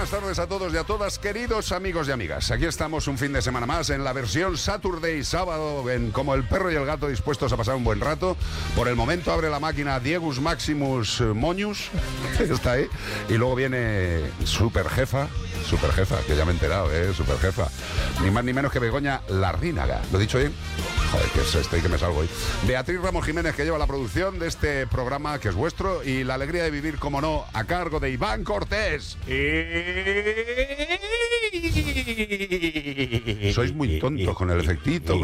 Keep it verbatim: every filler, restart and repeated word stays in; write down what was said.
buenas tardes a todos y a todas, queridos amigos y amigas. Aquí estamos un fin de semana más en la versión Saturday, sábado, en Como el perro y el gato, dispuestos a pasar un buen rato. Por el momento abre la máquina Diegus Maximus Moñus, está ahí, y luego viene Super Jefa, Super Jefa, que ya me he enterado, ¿eh? Super Jefa. Ni más ni menos que Begoña Larrínaga. ¿Lo he dicho bien? Joder, que es este y que me salgo hoy. Beatriz Ramos Jiménez, que lleva la producción de este programa, que es vuestro, y la alegría de vivir, como no, a cargo de Iván Cortés. Sois muy tontos con el efectito.